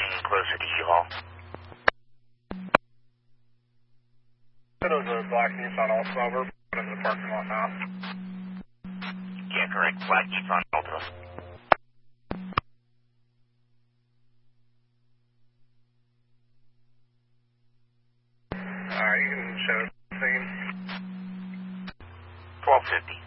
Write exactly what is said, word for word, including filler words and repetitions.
bringing in closer to U-Haul. There's a black Nissan Altima. We're put into the parking lot now. Yeah, correct. Black Nissan Altima. Alright, you can show the scene. twelve fifty.